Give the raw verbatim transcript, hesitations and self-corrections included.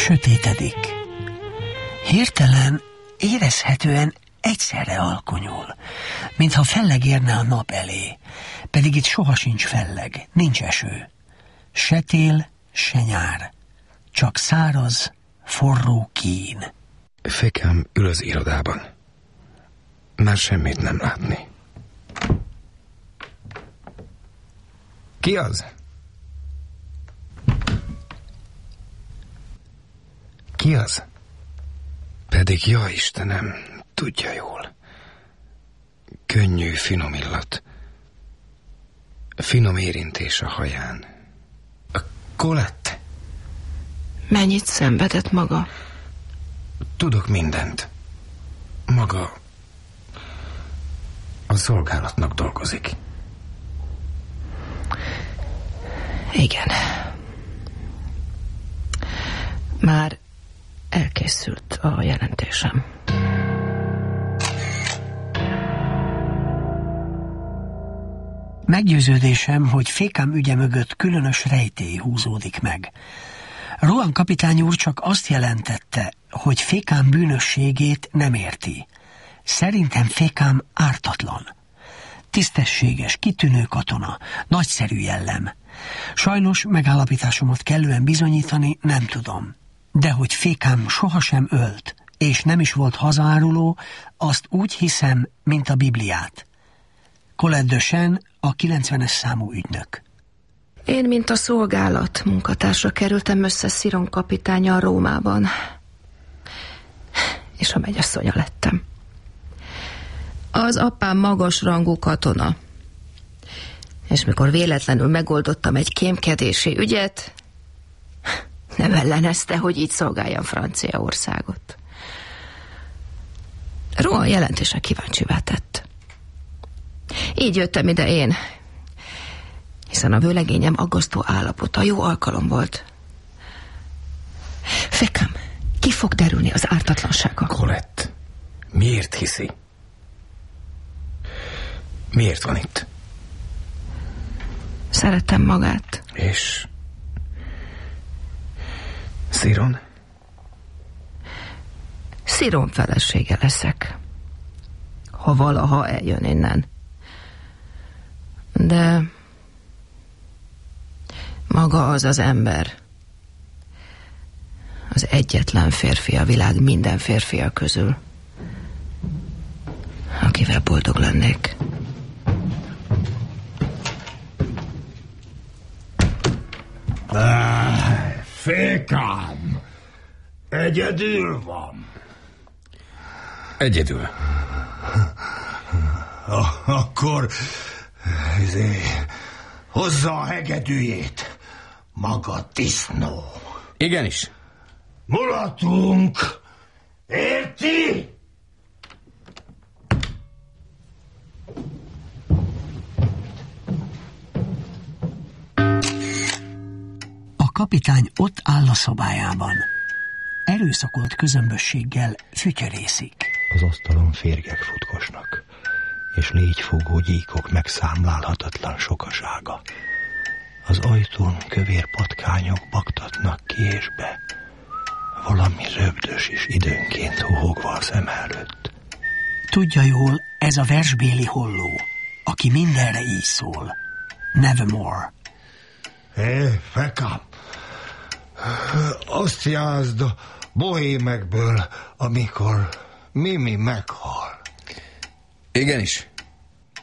Sötétedik. Hirtelen, érezhetően egyszerre alkonyul, mintha felleg érne a nap elé, pedig itt soha sincs felleg, nincs eső. Se tél, se nyár, csak száraz, forró kín. Fékám ül az irodában. Már semmit nem látni. Ki az? Ki az? Pedig, jó Istenem, tudja jól. Könnyű, finom illat. Finom érintés a haján. A Colette. Mennyit szenvedett maga? Tudok mindent. Maga a szolgálatnak dolgozik. Igen. Már elkészült a jelentésem. Meggyőződésem, hogy Fékám ügye mögött különös rejtély húzódik meg. Rohan kapitány úr csak azt jelentette, hogy Fékám bűnösségét nem érti. Szerintem Fékám ártatlan. Tisztességes, kitűnő katona, nagyszerű jellem. Sajnos megállapításomat kellően bizonyítani nem tudom. De hogy Fékám sohasem ölt, és nem is volt hazaáruló, azt úgy hiszem, mint a Bibliát. Colette de Chêne, a kilencvenes számú ügynök. Én, mint a szolgálat munkatársra kerültem össze Sziron kapitánnyal Rómában. És a mennyasszonya lettem. Az apám magas rangú katona. És mikor véletlenül megoldottam egy kémkedési ügyet, nem ellenezte, hogy így szolgáljam Franciaországot. Rohan jelentése kíváncsivá tett. Így jöttem ide én, hiszen a vőlegényem aggasztó állapota jó alkalom volt. Fékám, ki fog derülni az ártatlansága? Colette, miért hiszi? Miért van itt? Szerettem magát. És Sziron? Sziron felesége leszek, ha valaha eljön innen. De maga az az ember, az egyetlen férfi a világ minden férfia közül, akivel boldog lennék. Ah, Fékám, egyedül van. Egyedül. Ah, akkor izé, hozza a hegedűjét, maga disznó. Igenis. Mulatunk, érti? A kapitány ott áll a szobájában. Erőszakolt közömbösséggel fütyörészik. Az asztalon férgek futkosnak, és légyfogó gyíkok megszámlálhatatlan sokasága. Az ajtón kövér patkányok baktatnak ki és be. Valami röbdös is időnként huhogva a szem előtt. Tudja jól, ez a versbéli holló, aki mindenre így szól. Nevermore. Hé, Fékám, azt jázd a bohémekből, amikor Mimi meghal. Igenis.